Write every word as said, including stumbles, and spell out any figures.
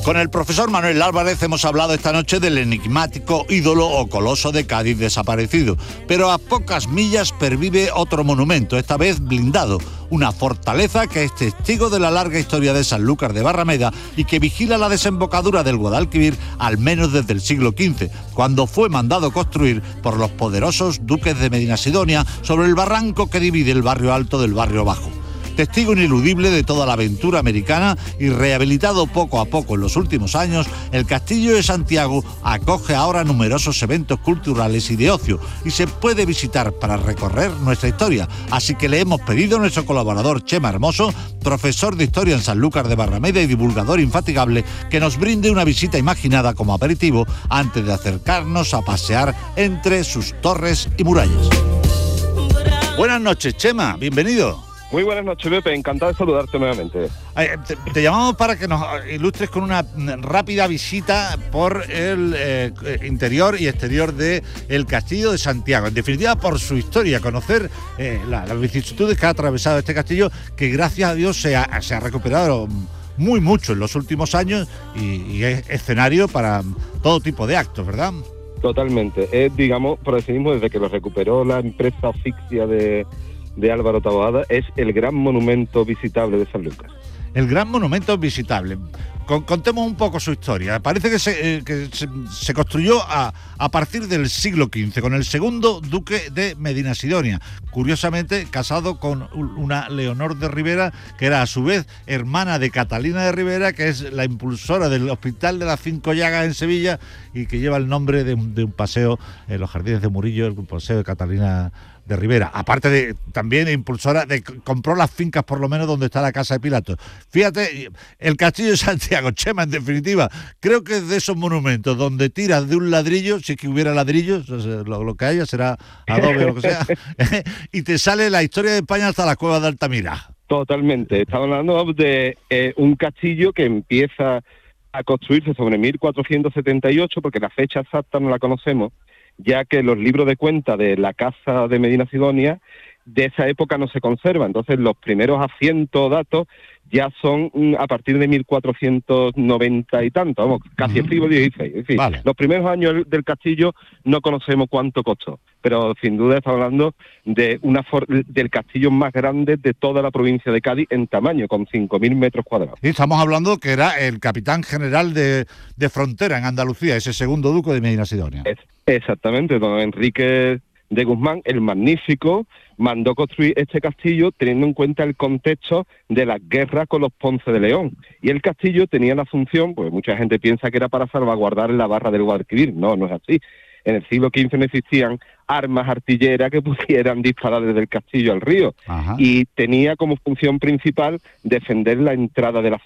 Con el profesor Manuel Álvarez hemos hablado esta noche del enigmático ídolo o coloso de Cádiz desaparecido, pero a pocas millas pervive otro monumento, esta vez blindado, una fortaleza que es testigo de la larga historia de Sanlúcar de Barrameda y que vigila la desembocadura del Guadalquivir al menos desde el siglo quince, cuando fue mandado construir por los poderosos duques de Medinasidonia sobre el barranco que divide el barrio alto del barrio bajo. Testigo ineludible de toda la aventura americana y rehabilitado poco a poco en los últimos años, el Castillo de Santiago acoge ahora numerosos eventos culturales y de ocio y se puede visitar para recorrer nuestra historia. Así que le hemos pedido a nuestro colaborador Chema Hermoso, profesor de Historia en Sanlúcar de Barrameda y divulgador infatigable, que nos brinde una visita imaginada como aperitivo antes de acercarnos a pasear entre sus torres y murallas. Buenas noches, Chema, bienvenido. Muy buenas noches, Pepe, encantado de saludarte nuevamente. Te, te llamamos para que nos ilustres con una rápida visita por el eh, interior y exterior del Castillo de Santiago. En definitiva, por su historia, conocer eh, la, las vicisitudes que ha atravesado este castillo, que gracias a Dios se ha, se ha recuperado muy mucho en los últimos años y, y es escenario para todo tipo de actos, ¿verdad? Totalmente. Es, digamos, por así mismo, desde que lo recuperó la empresa asfixia de... de Álvaro Taboada, es el gran monumento visitable de Sanlúcar. El gran monumento visitable. Con, contemos un poco su historia. Parece que se, eh, que se, se construyó a, a partir del siglo quince, con el segundo duque de Medinasidonia, curiosamente casado con una Leonor de Rivera, que era a su vez hermana de Catalina de Rivera, que es la impulsora del Hospital de las Cinco Llagas en Sevilla y que lleva el nombre de, de un paseo en los Jardines de Murillo, el paseo de Catalina de Rivera, aparte de también impulsora de compró las fincas por lo menos donde está la casa de Pilatos. Fíjate, el Castillo de Santiago, Chema, en definitiva, creo que es de esos monumentos donde tiras de un ladrillo, si es que hubiera ladrillos, lo, lo que haya será adobe o lo que sea, y te sale la historia de España hasta la cueva de Altamira. Totalmente, estamos hablando de eh, un castillo que empieza a construirse sobre mil cuatrocientos setenta y ocho, porque la fecha exacta no la conocemos, ya que los libros de cuenta de la casa de Medinasidonia de esa época no se conservan. Entonces los primeros asientos datos ya son a partir de mil cuatrocientos noventa y tanto, vamos, casi el siglo dieciséis. Es decir, vale. Los primeros años del castillo no conocemos cuánto costó, pero sin duda estamos hablando de una for- del castillo más grande de toda la provincia de Cádiz en tamaño, con cinco mil metros cuadrados. Y estamos hablando que era el capitán general de, de frontera en Andalucía, ese segundo duque de Medinasidonia. Es, exactamente, don Enrique de Guzmán, el Magnífico, mandó construir este castillo teniendo en cuenta el contexto de las guerras con los Ponce de León. Y el castillo tenía la función, pues mucha gente piensa que era para salvaguardar la barra del Guadalquivir. No, no es así. En el siglo quince no existían armas artilleras que pudieran disparar desde el castillo al río. Ajá. Y tenía como función principal defender la entrada de la